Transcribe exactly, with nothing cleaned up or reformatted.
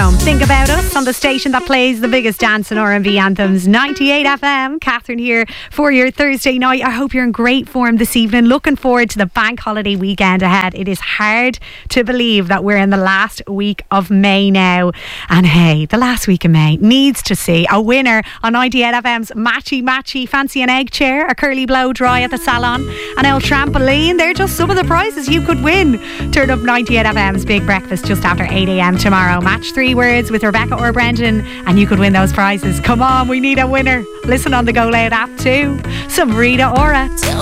Don't Think About Us on the station that plays the biggest dance and R and B anthems, ninety-eight F M. Catherine here for your Thursday night. I hope you're in great form this evening. Looking forward to the bank holiday weekend ahead. It is hard to believe that we're in the last week of May now. And hey, the last week of May needs to see a winner on ninety-eight F M's Matchy Matchy Fancy an Egg Chair, a curly blow dry at the salon, an old trampoline. They're just some of the prizes you could win. Turn up ninety-eight F M's Big Breakfast just after eight a m tomorrow. Match three words with Rebecca or Brendan and you could win those prizes. Come on, we need a winner. Listen on the Go Loud app too. Some Rita Ora.